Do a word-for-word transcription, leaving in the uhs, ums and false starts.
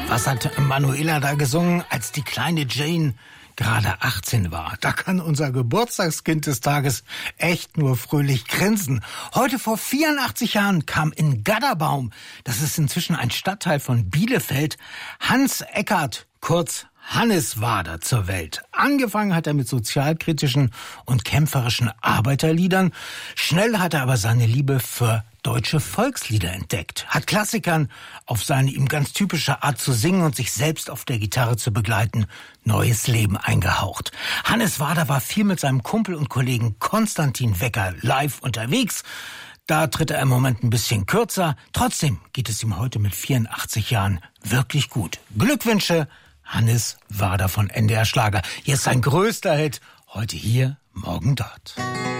Was hat Manuela da gesungen, als die kleine Jane gerade achtzehn war? Da kann unser Geburtstagskind des Tages echt nur fröhlich grinsen. Heute vor vierundachtzig Jahren kam in Gadderbaum, das ist inzwischen ein Stadtteil von Bielefeld, Hans Eckert, kurz Hannes Wader, zur Welt. Angefangen hat er mit sozialkritischen und kämpferischen Arbeiterliedern. Schnell hat er aber seine Liebe für deutsche Volkslieder entdeckt, hat Klassikern auf seine ihm ganz typische Art zu singen und sich selbst auf der Gitarre zu begleiten neues Leben eingehaucht. Hannes Wader war viel mit seinem Kumpel und Kollegen Konstantin Wecker live unterwegs. Da tritt er im Moment ein bisschen kürzer. Trotzdem geht es ihm heute mit vierundachtzig Jahren wirklich gut. Glückwünsche, Hannes Wader von N D R Schlager. Hier ist sein größter Hit. Heute hier, morgen dort.